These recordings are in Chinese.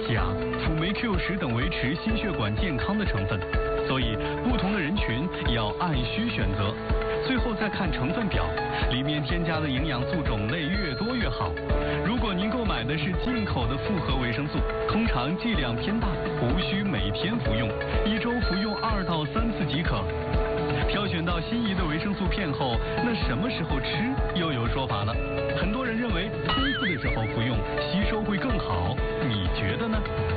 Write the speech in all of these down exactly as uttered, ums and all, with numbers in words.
钾、辅酶 Q 十等维持心血管健康的成分，所以不同的人群要按需选择。最后再看成分表，里面添加的营养素种类越多越好。如果您购买的是进口的复合维生素，通常剂量偏大，无需每天服用，一周服用二到三次即可。挑选到心仪的维生素片后，那什么时候吃又有说法了。很多人认为空腹的时候服用吸收会更好，你觉得呢？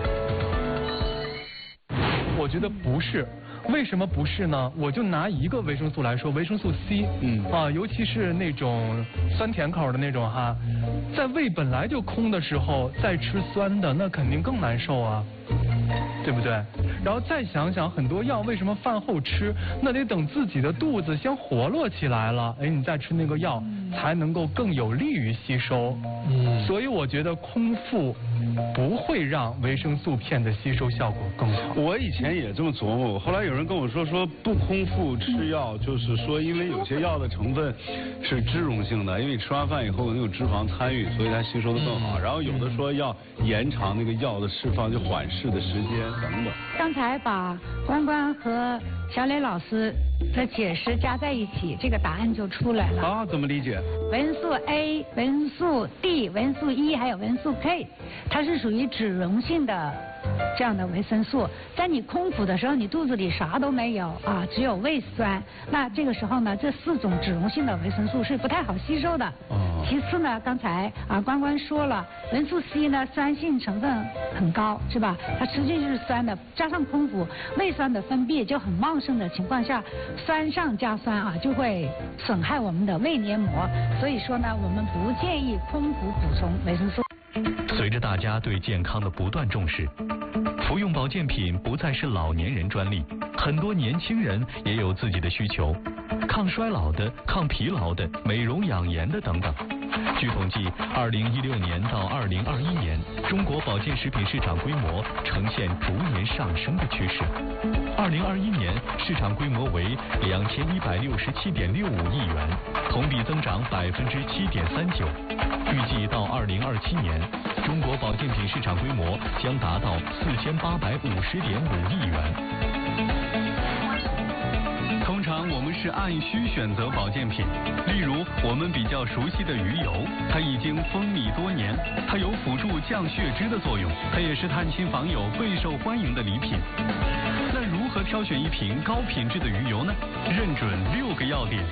我觉得不是。为什么不是呢？我就拿一个维生素来说，维生素 C， 嗯啊，尤其是那种酸甜口的那种哈，在胃本来就空的时候再吃酸的，那肯定更难受啊，对不对？然后再想想，很多药为什么饭后吃？那得等自己的肚子先活络起来了，哎，你再吃那个药，才能够更有利于吸收。嗯，所以我觉得空腹不会让维生素片的吸收效果更好。 我以前也这么琢磨，后来有人跟我说，说不空腹吃药，就是说因为有些药的成分是脂溶性的，因为你吃完饭以后有那种脂肪参与，所以它吸收的更好。然后有的说要延长那个药的释放，就缓释的时间等等。 刚才把关关和小磊老师的解释加在一起，这个答案就出来了。 啊，怎么理解？ 维生素 A、维生素 D、维生素 E 还有维生素 K， 它是属于脂溶性的这样的维生素。在你空腹的时候，你肚子里啥都没有啊，只有胃酸。那这个时候呢，这四种脂溶性的维生素是不太好吸收的。哦。其次呢，刚才啊关关说了，维生素 C 呢酸性成分很高，是吧？它吃进去是酸的，加上空腹，胃酸的分泌就很旺盛的情况下，酸上加酸啊，就会损害我们的胃黏膜。所以说呢，我们不建议空腹补充维生素。 随着大家对健康的不断重视，服用保健品不再是老年人专利，很多年轻人也有自己的需求，抗衰老的、抗疲劳的、美容养颜的等等。据统计，二零一六年到二零二一年，中国保健食品市场规模呈现逐年上升的趋势。二零二一年市场规模为两千一百六十七点六五亿元，同比增长百分之七点三九。预计到二零二七年，中国保健品市场规模将达到四千八百五十点五亿元。通常我们是按需选择保健品，例如我们比较熟悉的鱼油，它已经风靡多年，它有辅助降血脂的作用，它也是探亲访友备受欢迎的礼品。那如何挑选一瓶高品质的鱼油呢？认准六个要点。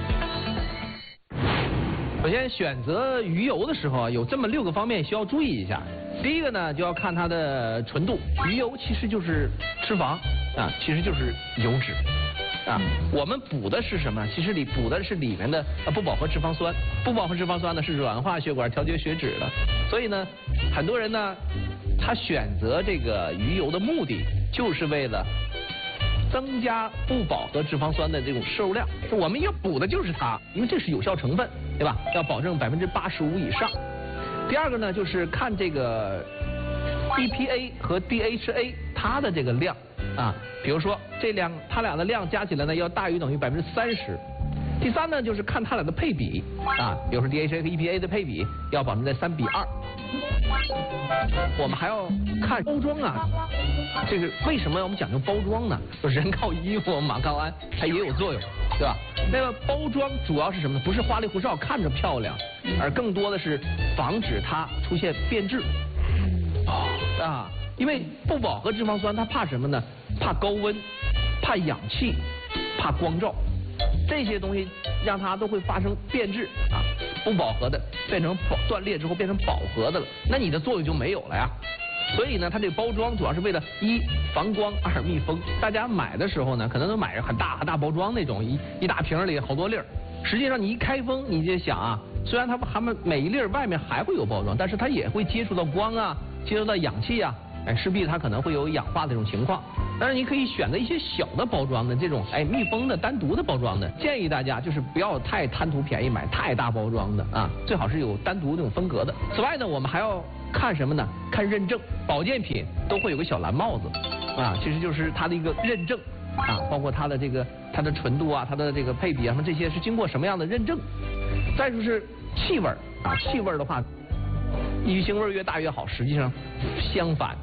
首先选择鱼油的时候啊，有这么六个方面需要注意一下。第一个呢，就要看它的纯度。鱼油其实就是脂肪啊，其实就是油脂。啊，我们补的是什么？其实里补的是里面的啊不饱和脂肪酸。不饱和脂肪酸呢是软化血管、调节血脂的。所以呢，很多人呢，他选择这个鱼油的目的就是为了增加不饱和脂肪酸的这种摄入量。我们要补的就是它，因为这是有效成分，对吧？要保证百分之八十五以上。第二个呢，就是看这个 E P A 和 D H A 它的这个量。啊，比如说这两它俩的量加起来呢，要大于等于百分之三十。第三呢，就是看它俩的配比啊，比如说 D H A 和 E P A 的配比要保证在三比二。我们还要看包装啊，这个为什么我们讲究包装呢？就是人靠衣服，马靠鞍，它也有作用，对吧？那么包装主要是什么呢？不是花里胡哨看着漂亮，而更多的是防止它出现变质。啊。因为不饱和脂肪酸它怕什么呢？怕高温，怕氧气，怕光照，这些东西让它都会发生变质啊。不饱和的变成饱断裂之后变成饱和的了，那你的作用就没有了呀。所以呢，它这个包装主要是为了一防光，二密封。大家买的时候呢，可能都买很大很大包装那种，一一大瓶里好多粒儿。实际上你一开封，你就想啊，虽然它它们每一粒儿外面还会有包装，但是它也会接触到光啊，接触到氧气啊。哎，势必它可能会有氧化的这种情况，但是你可以选择一些小的包装的这种，哎，密封的、单独的包装的。建议大家就是不要太贪图便宜买太大包装的啊，最好是有单独这种分隔的。此外呢，我们还要看什么呢？看认证，保健品都会有个小蓝帽子啊，其实就是它的一个认证啊，包括它的这个它的纯度啊、它的这个配比啊，什么这些是经过什么样的认证。再就是气味啊，气味的话。鱼腥味越大越好，实际上相反，